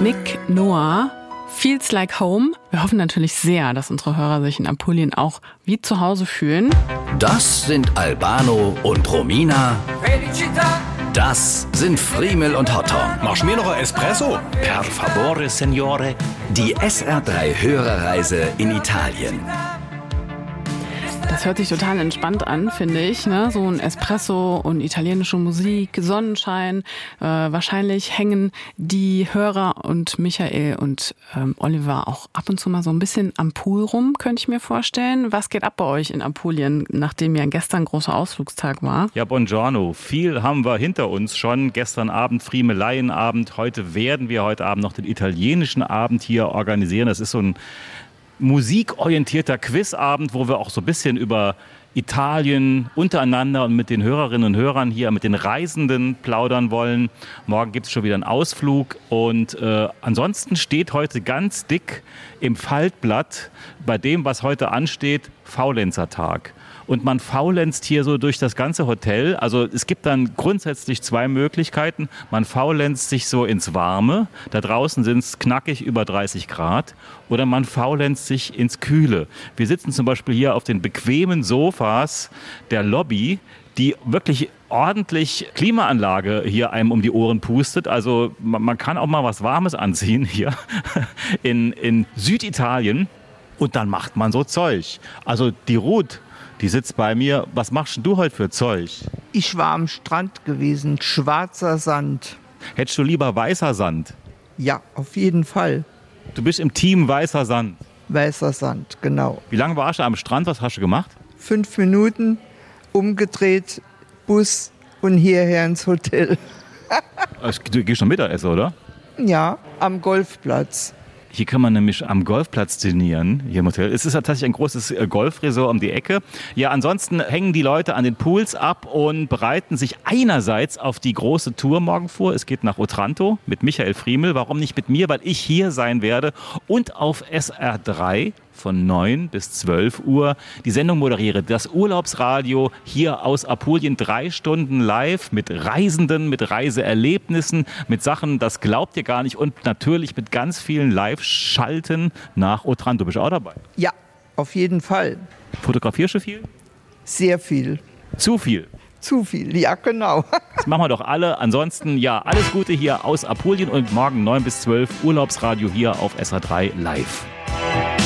Mick Noah, Feels Like Home. Wir hoffen natürlich sehr, dass unsere Hörer sich in Apulien auch wie zu Hause fühlen. Das sind Albano und Romina. Felicità. Das sind Friemel und Hotton. Machst mir noch ein Espresso? Per favore, Signore. Die SR3 Hörerreise in Italien. Das hört sich total entspannt an, finde ich. Ne? So ein Espresso und italienische Musik, Sonnenschein. Wahrscheinlich hängen die Hörer und Michael und Oliver auch ab und zu mal so ein bisschen am Pool rum, könnte ich mir vorstellen. Was geht ab bei euch in Apulien, nachdem ja gestern großer Ausflugstag war? Ja, buongiorno. Viel haben wir hinter uns schon. Gestern Abend Friemeleienabend. Heute Abend noch den italienischen Abend hier organisieren. Das ist so ein musikorientierter Quizabend, wo wir auch so ein bisschen über Italien untereinander und mit den Hörerinnen und Hörern hier, mit den Reisenden plaudern wollen. Morgen gibt es schon wieder einen Ausflug und ansonsten steht heute ganz dick im Faltblatt bei dem, was heute ansteht, Faulenzertag. Und man faulenzt hier so durch das ganze Hotel. Also es gibt dann grundsätzlich zwei Möglichkeiten. Man faulenzt sich so ins Warme. Da draußen sind es knackig über 30 Grad. Oder man faulenzt sich ins Kühle. Wir sitzen zum Beispiel hier auf den bequemen Sofas der Lobby, die wirklich ordentlich Klimaanlage hier einem um die Ohren pustet. Also man kann auch mal was Warmes anziehen hier in Süditalien. Und dann macht man so Zeug. Also die Ruth, die sitzt bei mir. Was machst denn du heute für Zeug? Ich war am Strand gewesen, schwarzer Sand. Hättest du lieber weißer Sand? Ja, auf jeden Fall. Du bist im Team weißer Sand. Weißer Sand, genau. Wie lange warst du am Strand? Was hast du gemacht? 5 Minuten, umgedreht, Bus und hierher ins Hotel. Du gehst schon Mittagessen, oder? Ja, am Golfplatz. Hier kann man nämlich am Golfplatz trainieren, hier im Hotel. Es ist ja tatsächlich ein großes Golfresort um die Ecke. Ja, ansonsten hängen die Leute an den Pools ab und bereiten sich einerseits auf die große Tour morgen vor. Es geht nach Otranto mit Michael Friemel. Warum nicht mit mir? Weil ich hier sein werde und auf SR3 von 9 bis 12 Uhr die Sendung moderiere. Das Urlaubsradio hier aus Apulien, 3 Stunden live mit Reisenden, mit Reiseerlebnissen, mit Sachen, das glaubt ihr gar nicht und natürlich mit ganz vielen Live-Schalten nach Otranto. Bist du auch dabei? Ja, auf jeden Fall. Fotografierst du viel? Sehr viel. Zu viel? Zu viel, ja genau. Das machen wir doch alle. Ansonsten, ja, alles Gute hier aus Apulien und morgen 9 bis 12 Urlaubsradio hier auf SR3 live.